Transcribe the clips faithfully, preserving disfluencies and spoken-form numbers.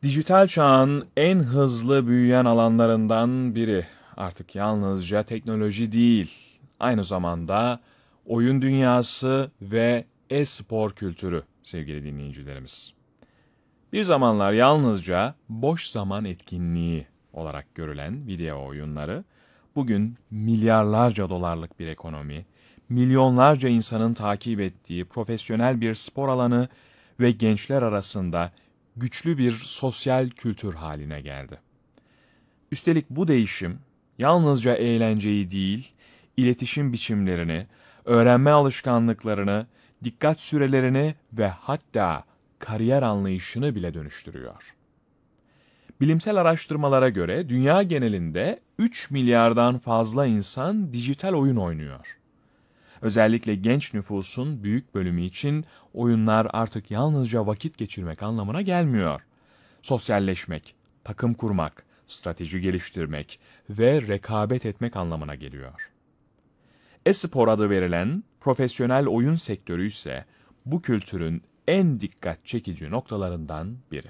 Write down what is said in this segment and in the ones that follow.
Dijital çağın en hızlı büyüyen alanlarından biri. Artık yalnızca teknoloji değil, aynı zamanda oyun dünyası ve e-spor kültürü sevgili dinleyicilerimiz. Bir zamanlar yalnızca boş zaman etkinliği olarak görülen video oyunları, bugün milyarlarca dolarlık bir ekonomi, milyonlarca insanın takip ettiği profesyonel bir spor alanı ve gençler arasında güçlü bir sosyal kültür haline geldi. Üstelik bu değişim yalnızca eğlenceyi değil, iletişim biçimlerini, öğrenme alışkanlıklarını, dikkat sürelerini ve hatta kariyer anlayışını bile dönüştürüyor. Bilimsel araştırmalara göre dünya genelinde üç milyardan fazla insan dijital oyun oynuyor. Özellikle genç nüfusun büyük bölümü için oyunlar artık yalnızca vakit geçirmek anlamına gelmiyor. Sosyalleşmek, takım kurmak, strateji geliştirmek ve rekabet etmek anlamına geliyor. E-spor adı verilen profesyonel oyun sektörü ise bu kültürün en dikkat çekici noktalarından biri.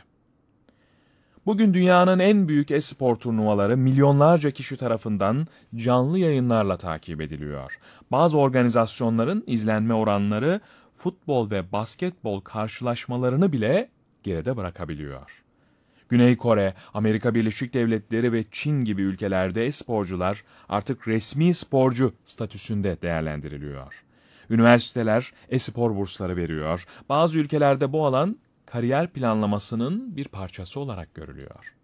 Bugün dünyanın en büyük e-spor turnuvaları milyonlarca kişi tarafından canlı yayınlarla takip ediliyor. Bazı organizasyonların izlenme oranları futbol ve basketbol karşılaşmalarını bile geride bırakabiliyor. Güney Kore, Amerika Birleşik Devletleri ve Çin gibi ülkelerde e-sporcular artık resmi sporcu statüsünde değerlendiriliyor. Üniversiteler e-spor bursları veriyor. Bazı ülkelerde bu alan kariyer planlamasının bir parçası olarak görülüyor.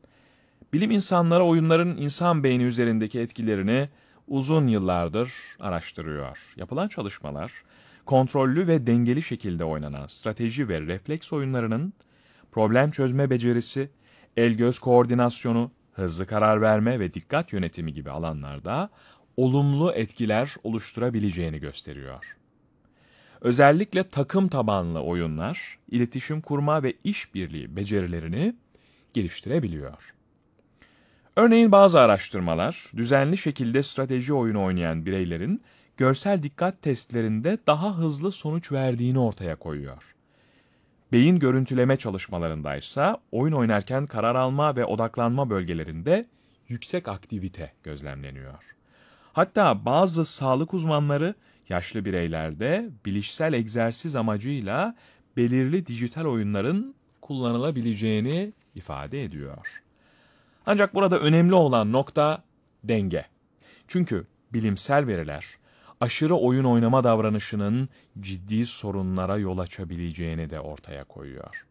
Bilim insanları oyunların insan beyni üzerindeki etkilerini uzun yıllardır araştırıyor. Yapılan çalışmalar, kontrollü ve dengeli şekilde oynanan strateji ve refleks oyunlarının problem çözme becerisi, el-göz koordinasyonu, hızlı karar verme ve dikkat yönetimi gibi alanlarda olumlu etkiler oluşturabileceğini gösteriyor. Özellikle takım tabanlı oyunlar, iletişim kurma ve işbirliği becerilerini geliştirebiliyor. Örneğin bazı araştırmalar, düzenli şekilde strateji oyunu oynayan bireylerin görsel dikkat testlerinde daha hızlı sonuç verdiğini ortaya koyuyor. Beyin görüntüleme çalışmalarındaysa oyun oynarken karar alma ve odaklanma bölgelerinde yüksek aktivite gözlemleniyor. Hatta bazı sağlık uzmanları yaşlı bireylerde bilişsel egzersiz amacıyla belirli dijital oyunların kullanılabileceğini ifade ediyor. Ancak burada önemli olan nokta denge. Çünkü bilimsel veriler aşırı oyun oynama davranışının ciddi sorunlara yol açabileceğini de ortaya koyuyor.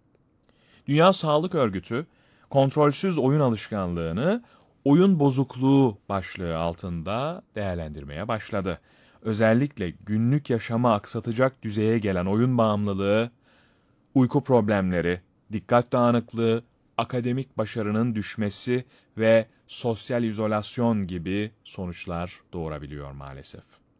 Dünya Sağlık Örgütü, kontrolsüz oyun alışkanlığını oyun bozukluğu başlığı altında değerlendirmeye başladı. Özellikle günlük yaşamı aksatacak düzeye gelen oyun bağımlılığı, uyku problemleri, dikkat dağınıklığı, akademik başarının düşmesi ve sosyal izolasyon gibi sonuçlar doğurabiliyor maalesef.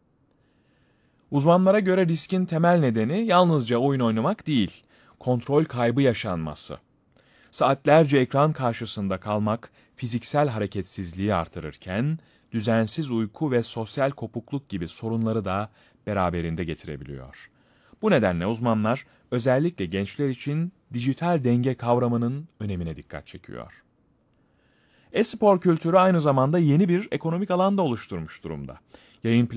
Uzmanlara göre riskin temel nedeni yalnızca oyun oynamak değil, kontrol kaybı yaşanması. Saatlerce ekran karşısında kalmak fiziksel hareketsizliği artırırken, düzensiz uyku ve sosyal kopukluk gibi sorunları da beraberinde getirebiliyor. Bu nedenle uzmanlar özellikle gençler için dijital denge kavramının önemine dikkat çekiyor. E-spor kültürü aynı zamanda yeni bir ekonomik alan da oluşturmuş durumda. Yayın